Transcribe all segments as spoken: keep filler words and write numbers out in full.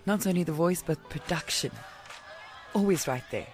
Not only the voice, but production. Always right there.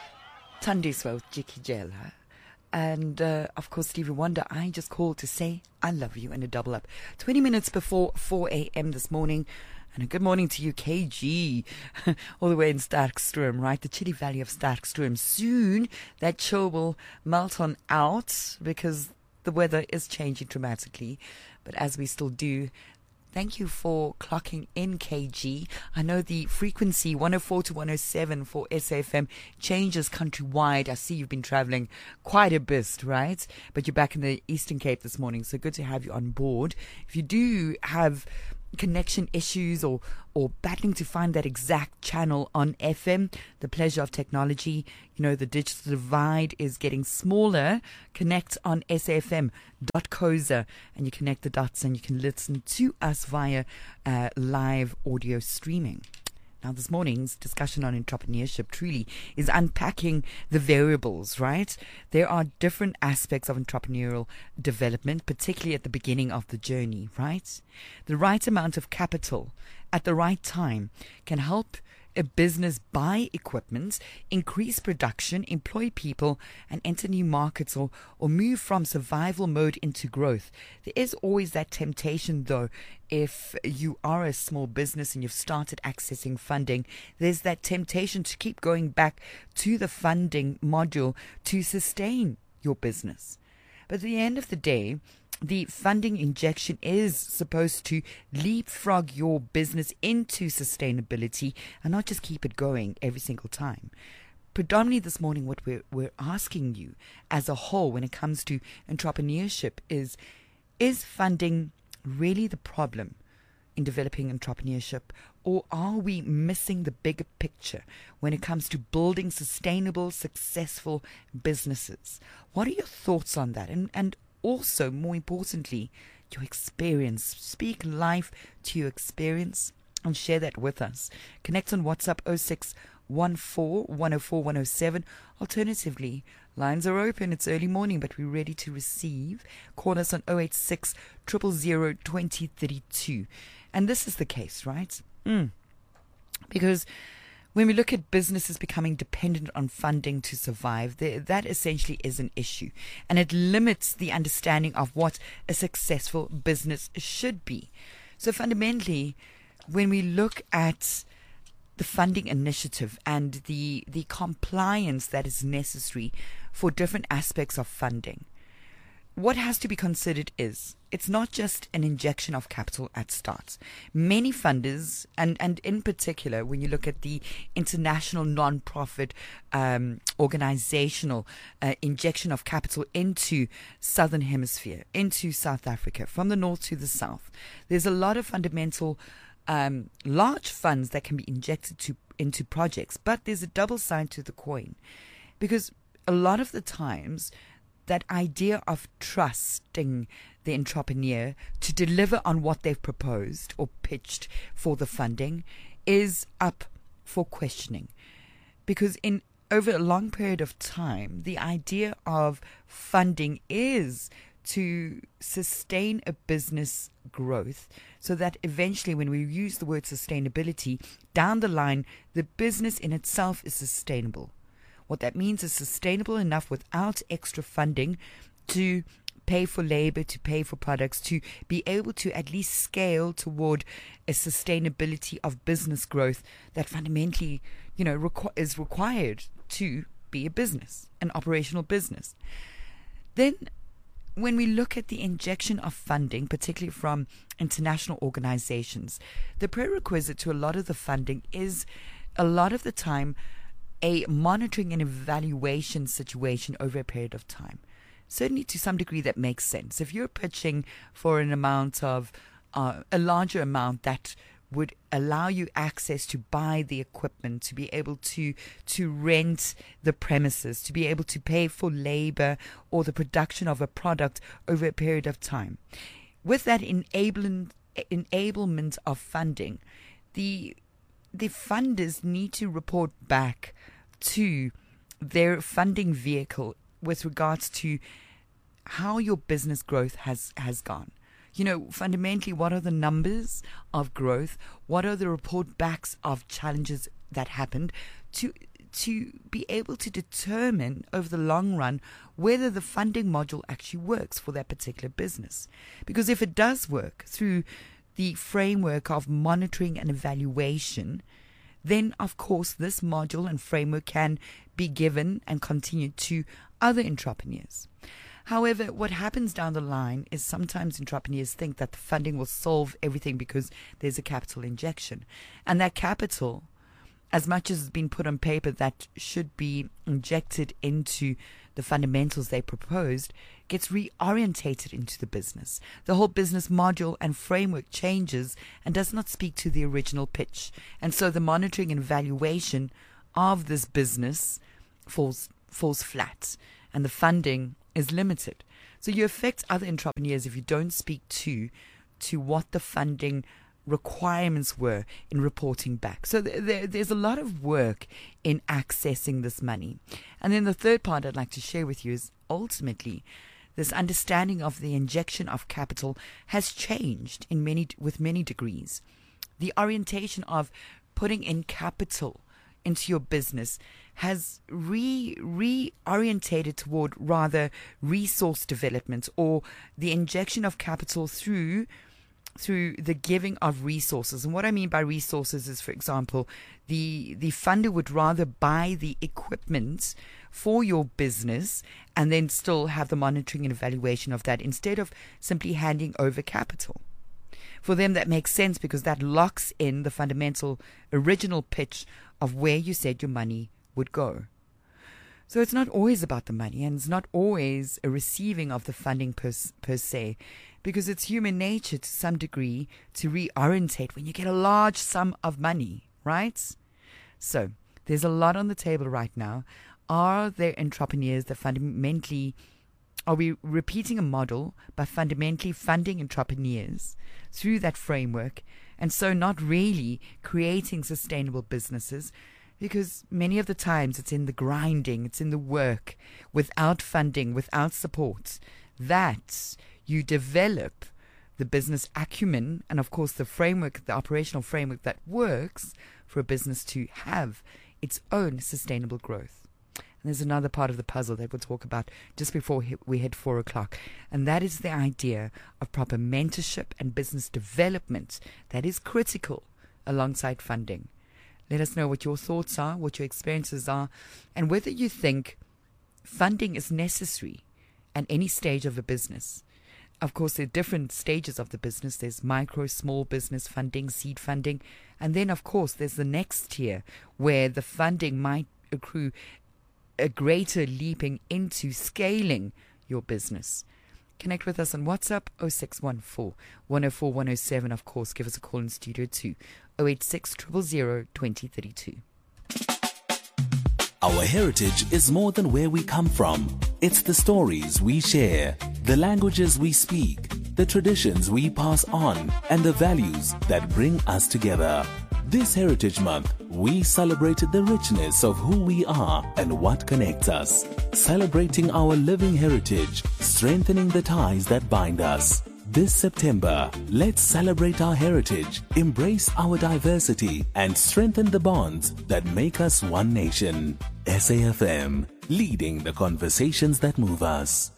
Tandiswa with Jiki Jela. And, uh, of course, Stevie Wonder. I just called to say I love you in a double up. twenty minutes before four a.m. this morning. And a good morning to you, K G, all the way in Starkstroom, right? The chilly valley of Starkstroom. Soon, that chill will melt on out because the weather is changing dramatically. But as we still do, thank you for clocking in, K G. I know the frequency, one oh four to one oh seven for S A F M, changes countrywide. I see you've been traveling quite a bit, right? But you're back in the Eastern Cape this morning, so good to have you on board. If you do have connection issues or or battling to find that exact channel on F M, the pleasure of technology, you know, the digital divide is getting smaller. Connect on S A F M dot coza and you connect the dots and you can listen to us via uh, live audio streaming. Now, this morning's discussion on entrepreneurship truly is unpacking the variables, right? There are different aspects of entrepreneurial development, particularly at the beginning of the journey, right? The right amount of capital at the right time can help a business buy equipment, increase production, employ people, and enter new markets or, or move from survival mode into growth. There is always that temptation, though, if you are a small business and you've started accessing funding, there's that temptation to keep going back to the funding module to sustain your business. But at the end of the day, the funding injection is supposed to leapfrog your business into sustainability and not just keep it going every single time. Predominantly this morning, what we're, we're asking you as a whole when it comes to entrepreneurship is, is funding really the problem in developing entrepreneurship, or are we missing the bigger picture when it comes to building sustainable, successful businesses? What are your thoughts on that? And and also, more importantly, your experience. Speak life to your experience and share that with us. Connect on WhatsApp oh six one four, one oh four, one oh seven. Alternatively, lines are open. It's early morning, but we're ready to receive. Call us on oh eight six, zero zero zero, two oh three two. And this is the case, right? Mm. Because when we look at businesses becoming dependent on funding to survive, that essentially is an issue. And it limits the understanding of what a successful business should be. So fundamentally, when we look at the funding initiative and the, the compliance that is necessary for different aspects of funding, what has to be considered is it's not just an injection of capital at start. Many funders, and, and in particular, when you look at the international non-profit um, organizational uh, injection of capital into Southern Hemisphere, into South Africa, from the north to the south, there's a lot of fundamental um, large funds that can be injected to into projects. But there's a double side to the coin, because a lot of the times, that idea of trusting the entrepreneur to deliver on what they've proposed or pitched for the funding is up for questioning. Because in over a long period of time, the idea of funding is to sustain a business growth so that eventually, when we use the word sustainability, down the line, the business in itself is sustainable. What that means is sustainable enough without extra funding to pay for labor, to pay for products, to be able to at least scale toward a sustainability of business growth that fundamentally, you know, requ- is required to be a business, an operational business. Then, when we look at the injection of funding, particularly from international organizations, the prerequisite to a lot of the funding is a lot of the time a monitoring and evaluation situation over a period of time. Certainly to some degree that makes sense. If you're pitching for an amount of, uh, a larger amount that would allow you access to buy the equipment, to be able to to rent the premises, to be able to pay for labor or the production of a product over a period of time. With that enabling, enablement of funding, the the funders need to report back to their funding vehicle with regards to how your business growth has, has gone. You know, fundamentally, what are the numbers of growth? What are the report backs of challenges that happened to to be able to determine over the long run whether the funding module actually works for that particular business. Because if it does work through the framework of monitoring and evaluation, then of course this module and framework can be given and continued to other entrepreneurs. However, what happens down the line is sometimes entrepreneurs think that the funding will solve everything because there's a capital injection. And that capital, as much as has been put on paper that should be injected into the fundamentals they proposed, gets reorientated into the business. The whole business module and framework changes and does not speak to the original pitch. And so the monitoring and evaluation of this business falls falls flat, and the funding is limited. So you affect other entrepreneurs if you don't speak to to what the funding requirements were in reporting back. So th- th- there's a lot of work in accessing this money. And then the third part I'd like to share with you is ultimately this understanding of the injection of capital has changed in many with many degrees. The orientation of putting in capital into your business has re reorientated toward rather resource development, or the injection of capital through through the giving of resources. And what I mean by resources is, for example, the the funder would rather buy the equipment for your business and then still have the monitoring and evaluation of that instead of simply handing over capital. For them, that makes sense because that locks in the fundamental original pitch of where you said your money would go. So it's not always about the money, and it's not always a receiving of the funding per, per se, because it's human nature to some degree to reorientate when you get a large sum of money, right? So there's a lot on the table right now. Are there entrepreneurs that fundamentally, are we repeating a model by fundamentally funding entrepreneurs through that framework, and so not really creating sustainable businesses? Because many of the times it's in the grinding, it's in the work, without funding, without support, that you develop the business acumen and, of course, the framework, the operational framework that works for a business to have its own sustainable growth. And there's another part of the puzzle that we'll talk about just before we hit four o'clock, and that is the idea of proper mentorship and business development that is critical alongside funding. Let us know what your thoughts are, what your experiences are, and whether you think funding is necessary at any stage of a business. Of course, there are different stages of the business. There's micro, small business funding, seed funding, and then, of course, there's the next tier where the funding might accrue a greater leaping into scaling your business. Connect with us on WhatsApp, oh six one four, one oh four, one oh seven. Of course, give us a call in studio too, oh eight six, zero zero, zero, two oh three two. Our heritage is more than where we come from. It's the stories we share, the languages we speak, the traditions we pass on, and the values that bring us together. This Heritage Month, we celebrated the richness of who we are and what connects us. Celebrating our living heritage, strengthening the ties that bind us. This September, let's celebrate our heritage, embrace our diversity, and strengthen the bonds that make us one nation. S A F M, leading the conversations that move us.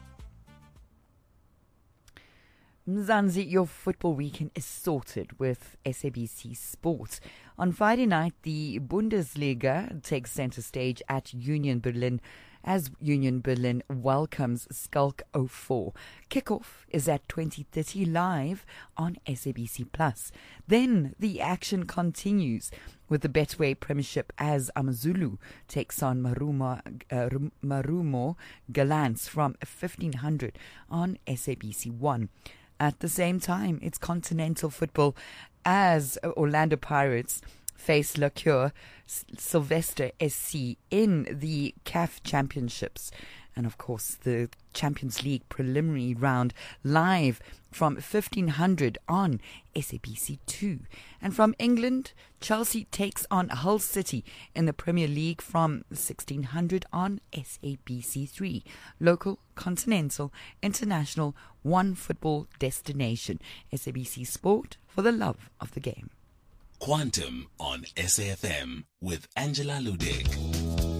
Mzansi, your football weekend is sorted with S A B C Sport. On Friday night, the Bundesliga takes center stage at Union Berlin as Union Berlin welcomes Schalke oh four. Kickoff is at twenty thirty live on S A B C Plus. Then the action continues with the Betway Premiership as Amazulu takes on Marumo, uh, Marumo Gallants from fifteen hundred on S A B C one. At the same time, it's continental football as Orlando Pirates face Le Cure Sylvester S C in the C A F Championships. And of course, the Champions League preliminary round live from fifteen hundred on S A B C two. And from England, Chelsea takes on Hull City in the Premier League from sixteen hundred on S A B C three. Local, continental, international, one football destination. S A B C Sport, for the love of the game. Quantum on S A F M with Angela Ludek.